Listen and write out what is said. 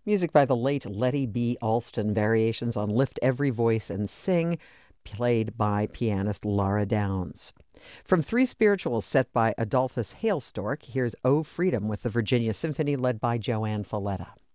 Music by the late Letty B. Alston, variations on Lift Every Voice and Sing, played by pianist Laura Downs. From Three Spirituals set by Adolphus Hailstork, here's O Freedom with the Virginia Symphony led by Joanne Falletta.